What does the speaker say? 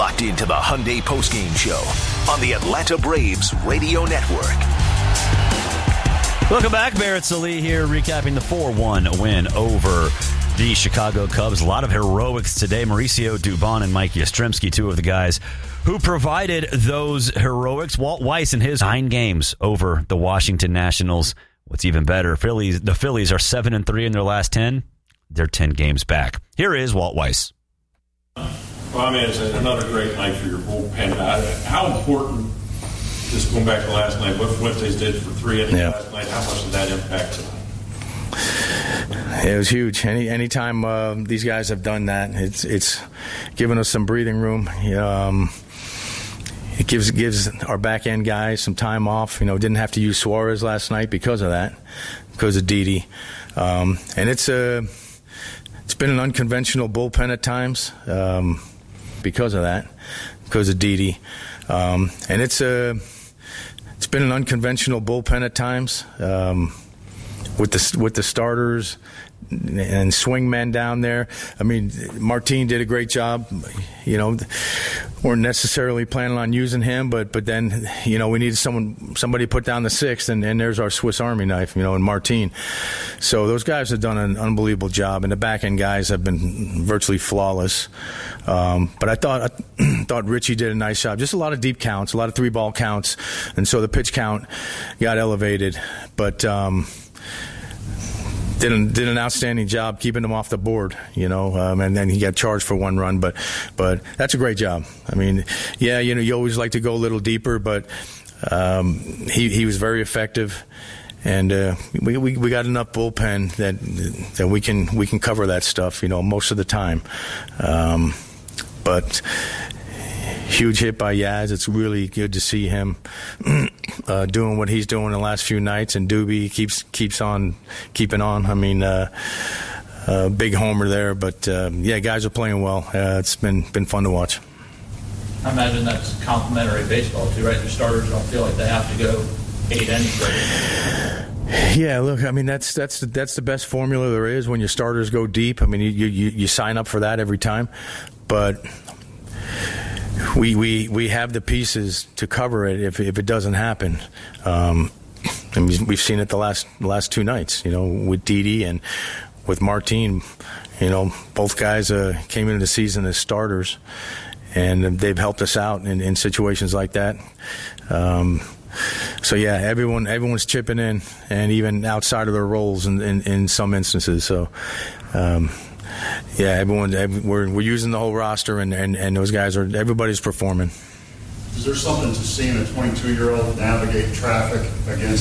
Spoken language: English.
locked into the Hyundai postgame show on the Atlanta Braves Radio Network. Welcome back. Barrett Sallee here, recapping the 4-1 win over the Chicago Cubs. A lot of heroics today. Mauricio Dubon and Mike Yastrzemski, two of the guys who provided those heroics. Walt Weiss and his 9 games over the Washington Nationals. What's even better, the Phillies are 7-3 in their last 10. They're 10 games back. Here is Walt Weiss. Well, I mean, it's another great night for your bullpen. How important, just going back to last night, what Fuentes did for 3 innings last night, how much did that impact tonight? It was huge. Anytime these guys have done that, it's given us some breathing room. It gives our back end guys some time off. Didn't have to use Suarez last night because of that, because of Didi. And it's been an unconventional bullpen at times because of that, because of Didi. And it's been an unconventional bullpen at times with the starters and swing men down there. I mean, Martin did a great job. Weren't necessarily planning on using him, but then we needed somebody to put down the 6th, and there's our Swiss Army knife, in Martin. So those guys have done an unbelievable job, and the back end guys have been virtually flawless. But I thought Richie did a nice job. Just a lot of deep counts, a lot of 3-ball counts, and so the pitch count got elevated. But did an outstanding job keeping him off the board, and then he got charged for 1 run, but that's a great job. I mean, you always like to go a little deeper, but he was very effective, and we got enough bullpen that we can cover that stuff, most of the time. But huge hit by Yaz. It's really good to see him doing what he's doing the last few nights, and Doobie keeps on keeping on. I mean, big homer there, but guys are playing well. It's been fun to watch. I imagine that's complimentary baseball too, right? The starters don't feel like they have to go 8 innings. Yeah, look, I mean that's the best formula there is when your starters go deep. I mean, you sign up for that every time, but we have the pieces to cover it if it doesn't happen. And we've seen it the last 2 nights, with Didi and with Martin. Both guys came into the season as starters, and they've helped us out in situations like that. So yeah, everyone's chipping in, and even outside of their roles in some instances. So. We're using the whole roster, and those guys everybody's performing. Is there something to seeing a 22-year-old navigate traffic against